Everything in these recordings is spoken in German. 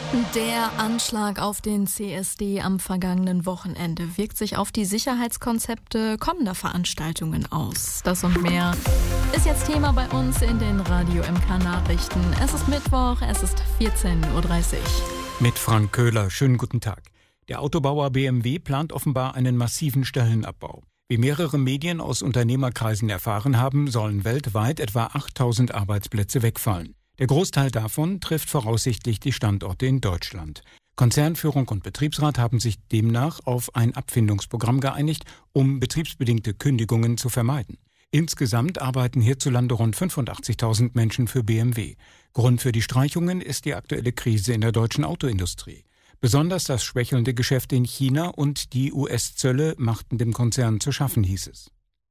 Der Anschlag auf den CSD am vergangenen Wochenende wirkt sich auf die Sicherheitskonzepte kommender Veranstaltungen aus. Das und mehr ist jetzt Thema bei uns in den Radio MK Nachrichten. Es ist Mittwoch, es ist 14.30 Uhr. Mit Frank Köhler, schönen guten Tag. Der Autobauer BMW plant offenbar einen massiven Stellenabbau. Wie mehrere Medien aus Unternehmerkreisen erfahren haben, sollen weltweit etwa 8.000 Arbeitsplätze wegfallen. Der Großteil davon trifft voraussichtlich die Standorte in Deutschland. Konzernführung und Betriebsrat haben sich demnach auf ein Abfindungsprogramm geeinigt, um betriebsbedingte Kündigungen zu vermeiden. Insgesamt arbeiten hierzulande rund 85.000 Menschen für BMW. Grund für die Streichungen ist die aktuelle Krise in der deutschen Autoindustrie. Besonders das schwächelnde Geschäft in China und die US-Zölle machten dem Konzern zu schaffen, hieß es.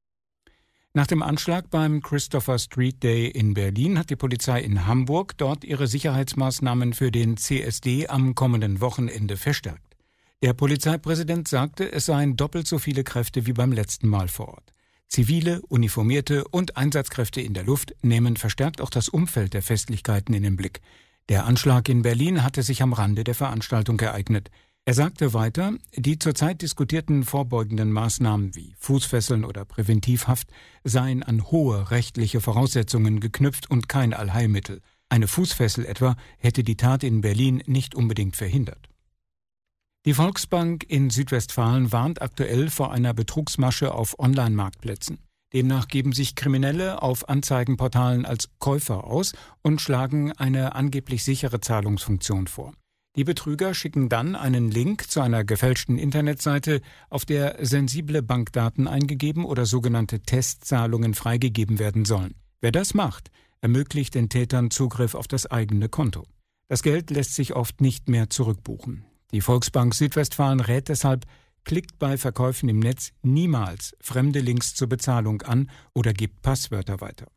Nach dem Anschlag beim Christopher Street Day in Berlin hat die Polizei in Hamburg dort ihre Sicherheitsmaßnahmen für den CSD am kommenden Wochenende verstärkt. Der Polizeipräsident sagte, es seien doppelt so viele Kräfte wie beim letzten Mal vor Ort. Zivile, Uniformierte und Einsatzkräfte in der Luft nehmen verstärkt auch das Umfeld der Festlichkeiten in den Blick. Der Anschlag in Berlin hatte sich am Rande der Veranstaltung ereignet. Er sagte weiter, die zurzeit diskutierten vorbeugenden Maßnahmen wie Fußfesseln oder Präventivhaft seien an hohe rechtliche Voraussetzungen geknüpft und kein Allheilmittel. Eine Fußfessel etwa hätte die Tat in Berlin nicht unbedingt verhindert. Die Volksbank in Südwestfalen warnt aktuell vor einer Betrugsmasche auf Online-Marktplätzen. Demnach geben sich Kriminelle auf Anzeigenportalen als Käufer aus und schlagen eine angeblich sichere Zahlungsfunktion vor. Die Betrüger schicken dann einen Link zu einer gefälschten Internetseite, auf der sensible Bankdaten eingegeben oder sogenannte Testzahlungen freigegeben werden sollen. Wer das macht, ermöglicht den Tätern Zugriff auf das eigene Konto. Das Geld lässt sich oft nicht mehr zurückbuchen. Die Volksbank Südwestfalen rät deshalb, klickt bei Verkäufen im Netz niemals fremde Links zur Bezahlung an oder gebt Passwörter weiter.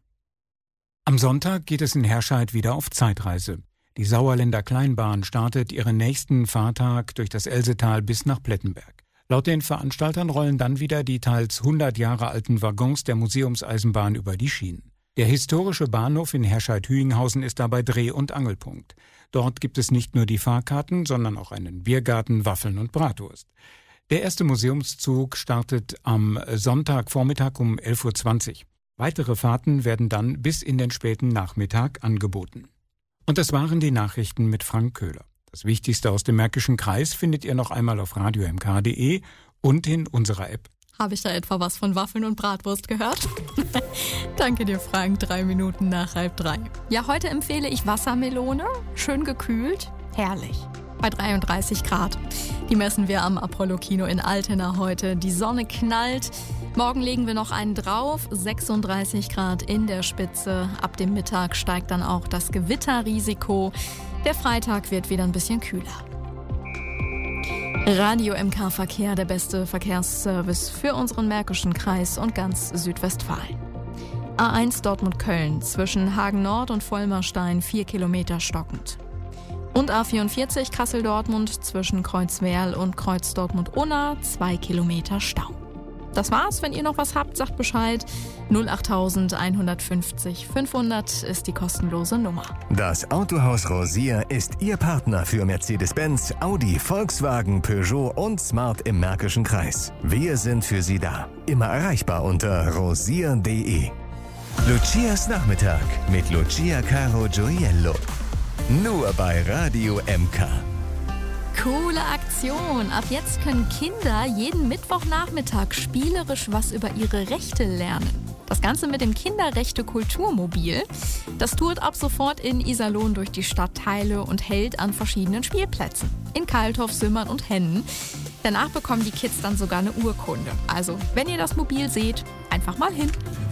Am Sonntag geht es in Herscheid wieder auf Zeitreise. Die Sauerländer Kleinbahn startet ihren nächsten Fahrtag durch das Elsetal bis nach Plettenberg. Laut den Veranstaltern rollen dann wieder die teils 100 Jahre alten Waggons der Museumseisenbahn über die Schienen. Der historische Bahnhof in Herscheid-Hüinghausen ist dabei Dreh- und Angelpunkt. Dort gibt es nicht nur die Fahrkarten, sondern auch einen Biergarten, Waffeln und Bratwurst. Der erste Museumszug startet am Sonntagvormittag um 11.20 Uhr. Weitere Fahrten werden dann bis in den späten Nachmittag angeboten. Und das waren die Nachrichten mit Frank Köhler. Das Wichtigste aus dem Märkischen Kreis findet ihr noch einmal auf radiomk.de und in unserer App. Habe ich da etwa was von Waffeln und Bratwurst gehört? Danke dir, Frank. 3 Minuten nach 2:30. Ja, heute empfehle ich Wassermelone. Schön gekühlt. Herrlich. Bei 33 Grad. Die messen wir am Apollo-Kino in Altena heute. Die Sonne knallt. Morgen legen wir noch einen drauf. 36 Grad in der Spitze. Ab dem Mittag steigt dann auch das Gewitterrisiko. Der Freitag wird wieder ein bisschen kühler. Radio MK Verkehr, der beste Verkehrsservice für unseren Märkischen Kreis und ganz Südwestfalen. A1 Dortmund-Köln zwischen Hagen Nord und Vollmerstein 4 Kilometer stockend. Und A44 Kassel-Dortmund zwischen Kreuzwerl und Kreuz Dortmund-Unna 2 Kilometer Stau. Das war's. Wenn ihr noch was habt, sagt Bescheid. 08000 150 500 ist die kostenlose Nummer. Das Autohaus Rosier ist Ihr Partner für Mercedes-Benz, Audi, Volkswagen, Peugeot und Smart im Märkischen Kreis. Wir sind für Sie da. Immer erreichbar unter rosier.de. Lucias Nachmittag mit Lucia Caro Gioiello. Nur bei Radio MK. Coole Aktion! Ab jetzt können Kinder jeden Mittwochnachmittag spielerisch was über ihre Rechte lernen. Das Ganze mit dem Kinderrechte-Kulturmobil. Das tourt ab sofort in Iserlohn durch die Stadtteile und hält an verschiedenen Spielplätzen. In Kalthof, Sümmern und Hennen. Danach bekommen die Kids dann sogar eine Urkunde. Also, wenn ihr das Mobil seht, einfach mal hin.